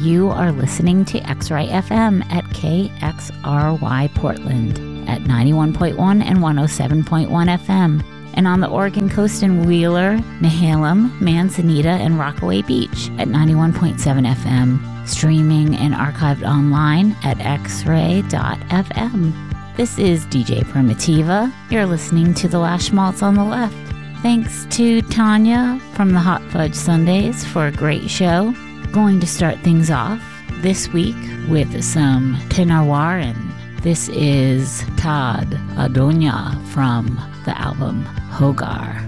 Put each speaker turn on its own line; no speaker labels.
You are listening to X-Ray FM at KXRY Portland at 91.1 and 107.1 FM, and on the Oregon coast in Wheeler, Nehalem, Manzanita, and Rockaway Beach at 91.7 FM, streaming and archived online at xray.fm. This is DJ Primitiva. You're listening to The Last Schmaltz on the Left. Thanks to Tanya from the Hot Fudge Sundays for a great show. Going to start things off this week with some Tenawarin. This is Todd Adonia from the album Hogar.